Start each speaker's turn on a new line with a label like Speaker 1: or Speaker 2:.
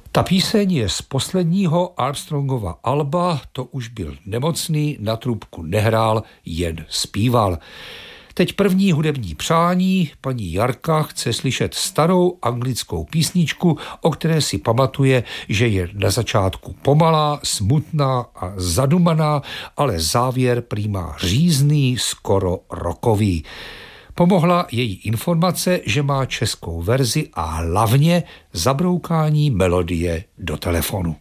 Speaker 1: Ta píseň je z posledního Armstrongova alba, to už byl nemocný, na trubku nehrál, jen zpíval. Teď první hudební přání, paní Jarka chce slyšet starou anglickou písničku, o které si pamatuje, že je na začátku pomalá, smutná a zadumaná, ale závěr prý má řízný, skoro rockový. Pomohla její informace, že má českou verzi a hlavně zabroukání melodie do telefonu.